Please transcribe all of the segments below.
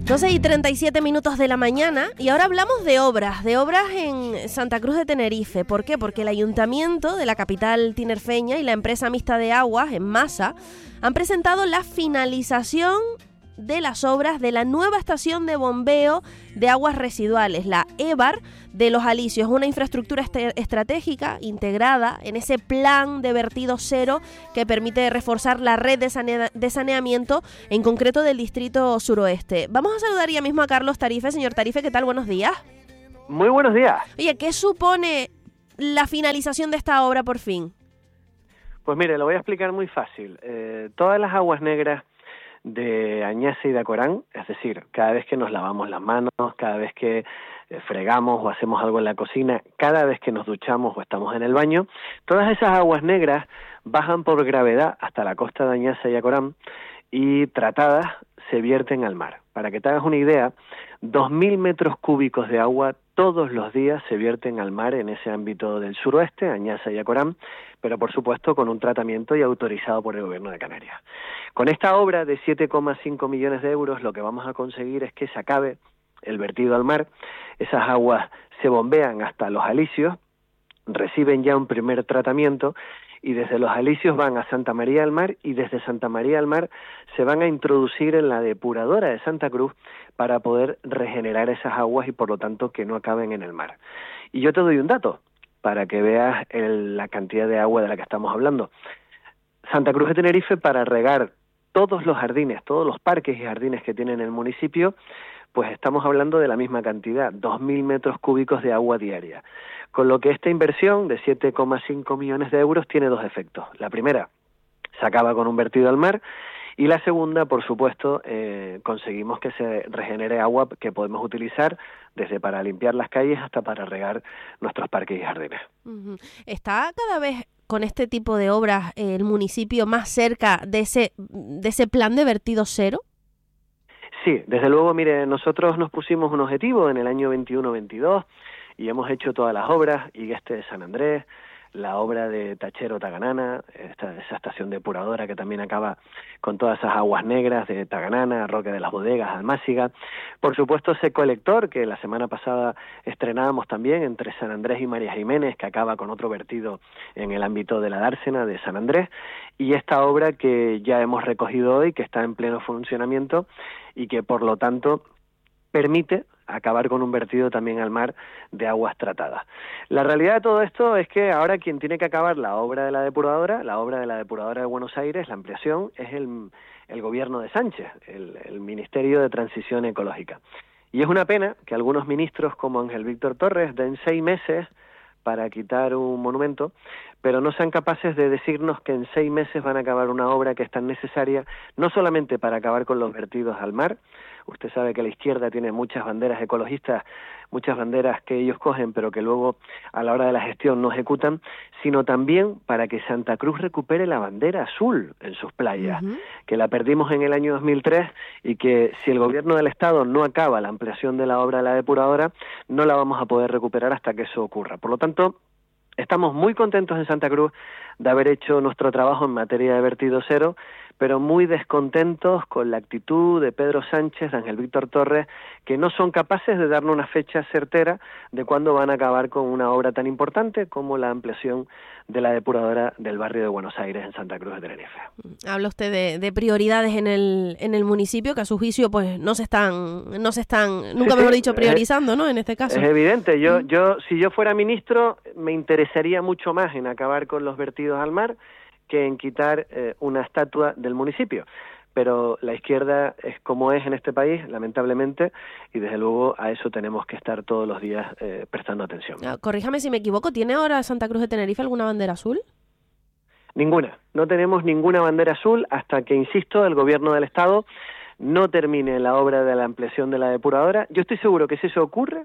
12:37 de la mañana, y ahora hablamos de obras en Santa Cruz de Tenerife. ¿Por qué? Porque el ayuntamiento de la capital tinerfeña y la empresa mixta de aguas, Enmasa, han presentado la finalización de las obras de la nueva estación de bombeo de aguas residuales, la EBAR de Los Alicios, una infraestructura estratégica integrada en ese plan de vertido cero que permite reforzar la red de saneamiento, en concreto del distrito suroeste. Vamos a saludar ya mismo a Carlos Tarife. Señor Tarife, ¿qué tal? Buenos días. Muy buenos días. Oye, ¿qué supone la finalización de esta obra por fin? Pues mire, lo voy a explicar muy fácil. Todas las aguas negras de Añasa y de Acorán, es decir, cada vez que nos lavamos las manos, cada vez que fregamos o hacemos algo en la cocina, cada vez que nos duchamos o estamos en el baño, todas esas aguas negras bajan por gravedad hasta la costa de Añasa y Acorán y tratadas se vierten al mar. Para que te hagas una idea, 2.000 metros cúbicos de agua todos los días se vierten al mar en ese ámbito del suroeste, Añasa y Acorán, pero por supuesto con un tratamiento y autorizado por el Gobierno de Canarias. Con esta obra de 7,5 millones de euros lo que vamos a conseguir es que se acabe el vertido al mar. Esas aguas se bombean hasta Los Alicios, reciben ya un primer tratamiento y desde Los Alicios van a Santa María del Mar, y desde Santa María del Mar se van a introducir en la depuradora de Santa Cruz para poder regenerar esas aguas y por lo tanto que no acaben en el mar. Y yo te doy un dato para que veas la cantidad de agua de la que estamos hablando. Santa Cruz de Tenerife, para regar todos los jardines, todos los parques y jardines que tiene en el municipio, pues estamos hablando de la misma cantidad, 2.000 metros cúbicos de agua diaria. Con lo que esta inversión de 7,5 millones de euros tiene dos efectos. La primera, se acaba con un vertido al mar, y la segunda, por supuesto, conseguimos que se regenere agua que podemos utilizar desde para limpiar las calles hasta para regar nuestros parques y jardines. ¿Está cada vez con este tipo de obras el municipio más cerca de ese plan de vertido cero? Sí, desde luego, mire, nosotros nos pusimos un objetivo en el año 21-22 y hemos hecho todas las obras, Higueste de San Andrés, la obra de Tachero Taganana, esa estación depuradora que también acaba con todas esas aguas negras de Taganana, Roque de las Bodegas, Almáciga. Por supuesto, ese colector que la semana pasada estrenábamos también entre San Andrés y María Jiménez, que acaba con otro vertido en el ámbito de la dársena de San Andrés, y esta obra que ya hemos recogido hoy, que está en pleno funcionamiento y que por lo tanto permite acabar con un vertido también al mar de aguas tratadas. La realidad de todo esto es que ahora quien tiene que acabar la obra de la depuradora de Buenos Aires, la ampliación, es el gobierno de Sánchez, el Ministerio de Transición Ecológica. Y es una pena que algunos ministros como Ángel Víctor Torres den 6 meses para quitar un monumento, pero no sean capaces de decirnos que en 6 meses van a acabar una obra que es tan necesaria, no solamente para acabar con los vertidos al mar. Usted sabe que la izquierda tiene muchas banderas ecologistas, muchas banderas que ellos cogen, pero que luego a la hora de la gestión no ejecutan, sino también para que Santa Cruz recupere la bandera azul en sus playas, que la perdimos en el año 2003 y que si el gobierno del Estado no acaba la ampliación de la obra de la depuradora, no la vamos a poder recuperar hasta que eso ocurra. Por lo tanto, estamos muy contentos en Santa Cruz de haber hecho nuestro trabajo en materia de vertido cero, pero muy descontentos con la actitud de Pedro Sánchez, de Ángel Víctor Torres, que no son capaces de darnos una fecha certera de cuándo van a acabar con una obra tan importante como la ampliación de la depuradora del barrio de Buenos Aires en Santa Cruz de Tenerife. Habla usted de prioridades en el municipio que a su juicio pues no se están nunca mejor dicho priorizando, ¿no? En este caso. Es evidente. Yo si yo fuera ministro me interesaría mucho más en acabar con los vertidos al mar que en quitar una estatua del municipio. Pero la izquierda es como es en este país, lamentablemente, y desde luego a eso tenemos que estar todos los días prestando atención. Corríjame si me equivoco, ¿tiene ahora Santa Cruz de Tenerife alguna bandera azul? Ninguna, no tenemos ninguna bandera azul hasta que, insisto, el gobierno del Estado no termine la obra de la ampliación de la depuradora. Yo estoy seguro que si eso ocurre,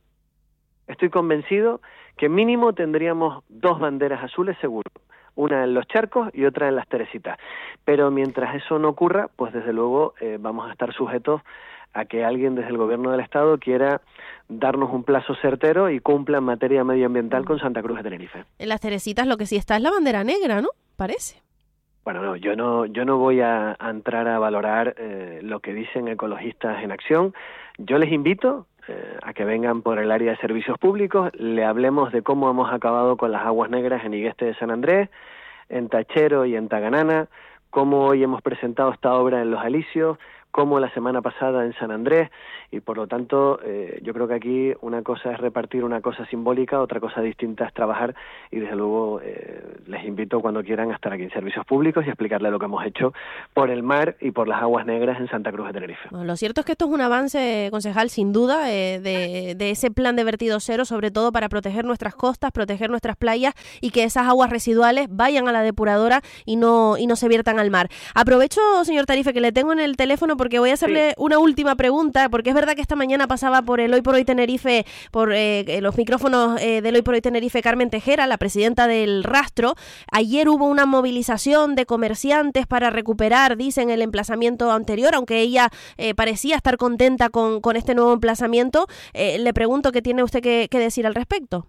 estoy convencido que mínimo tendríamos 2 banderas azules seguro. Una en Los Charcos y otra en Las Teresitas. Pero mientras eso no ocurra, pues desde luego vamos a estar sujetos a que alguien desde el gobierno del Estado quiera darnos un plazo certero y cumpla en materia medioambiental con Santa Cruz de Tenerife. En Las Teresitas lo que sí está es la bandera negra, ¿no? Parece. Bueno, no, yo no voy a entrar a valorar lo que dicen Ecologistas en Acción. Yo les invito a que vengan por el área de servicios públicos, le hablemos de cómo hemos acabado con las aguas negras en Igueste de San Andrés, en Tachero y en Taganana, cómo hoy hemos presentado esta obra en Los Alisios, cómo la semana pasada en San Andrés, y por lo tanto yo creo que aquí una cosa es repartir una cosa simbólica, otra cosa distinta es trabajar, y desde luego les invito cuando quieran a estar aquí en Servicios Públicos y explicarles lo que hemos hecho por el mar y por las aguas negras en Santa Cruz de Tenerife. Bueno, lo cierto es que esto es un avance, concejal, sin duda, de ese plan de vertido cero, sobre todo para proteger nuestras costas, proteger nuestras playas y que esas aguas residuales vayan a la depuradora y no se viertan al mar. Aprovecho, señor Tarife, que le tengo en el teléfono porque voy a hacerle una última pregunta, porque es verdad que esta mañana pasaba por el Hoy por Hoy Tenerife, por los micrófonos del Hoy por Hoy Tenerife, Carmen Tejera, la presidenta del Rastro. Ayer hubo una movilización de comerciantes para recuperar, dicen, el emplazamiento anterior, aunque ella parecía estar contenta con este nuevo emplazamiento. Le pregunto qué tiene usted que decir al respecto.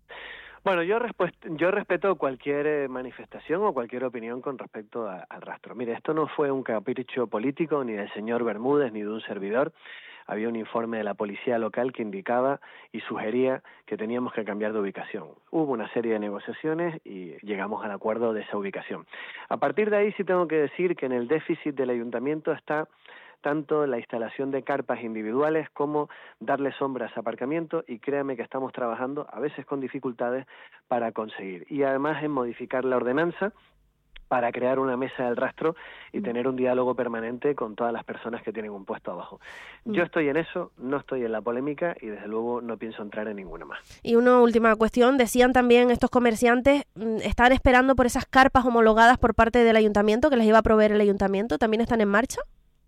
Bueno, yo respeto cualquier manifestación o cualquier opinión con respecto al Rastro. Mire, esto no fue un capricho político ni del señor Bermúdez ni de un servidor. Había un informe de la policía local que indicaba y sugería que teníamos que cambiar de ubicación. Hubo una serie de negociaciones y llegamos al acuerdo de esa ubicación. A partir de ahí sí tengo que decir que en el déficit del ayuntamiento está tanto la instalación de carpas individuales como darle sombras a aparcamiento, y créame que estamos trabajando, a veces con dificultades, para conseguir. Y además en modificar la ordenanza para crear una mesa del Rastro y tener un diálogo permanente con todas las personas que tienen un puesto abajo. Yo estoy en eso, no estoy en la polémica y desde luego no pienso entrar en ninguna más. Y una última cuestión, decían también estos comerciantes, ¿están esperando por esas carpas homologadas por parte del ayuntamiento, que les iba a proveer el ayuntamiento? ¿También están en marcha?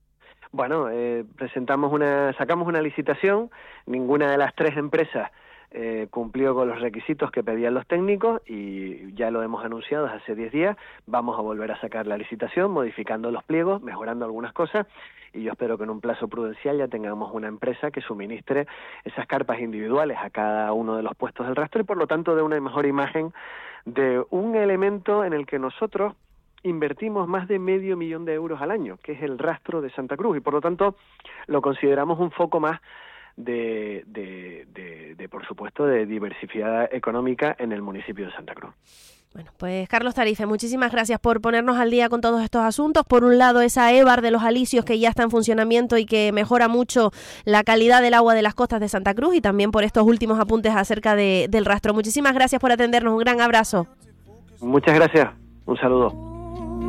Bueno, sacamos una licitación, ninguna de las tres empresas cumplió con los requisitos que pedían los técnicos y ya lo hemos anunciado hace 10 días, vamos a volver a sacar la licitación, modificando los pliegos, mejorando algunas cosas, y yo espero que en un plazo prudencial ya tengamos una empresa que suministre esas carpas individuales a cada uno de los puestos del Rastro y por lo tanto dé una mejor imagen de un elemento en el que nosotros invertimos más de 500.000 euros al año, que es el Rastro de Santa Cruz, y por lo tanto lo consideramos un foco más de por supuesto, de diversidad económica en el municipio de Santa Cruz. Bueno, pues Carlos Tarife, muchísimas gracias por ponernos al día con todos estos asuntos. Por un lado, esa EBAR de los Alisios que ya está en funcionamiento y que mejora mucho la calidad del agua de las costas de Santa Cruz, y también por estos últimos apuntes acerca del Rastro. Muchísimas gracias por atendernos, un gran abrazo. Muchas gracias, un saludo.